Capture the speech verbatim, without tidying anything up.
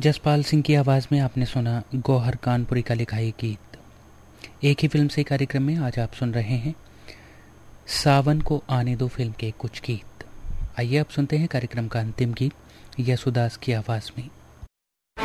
जसपाल सिंह की आवाज़ में आपने सुना गौहर कानपुरी का लिखा ये गीत। एक ही फिल्म से कार्यक्रम में आज आप सुन रहे हैं सावन को आने दो फिल्म के कुछ गीत। आइए आप सुनते हैं कार्यक्रम का अंतिम गीत यशुदास की आवाज़ में।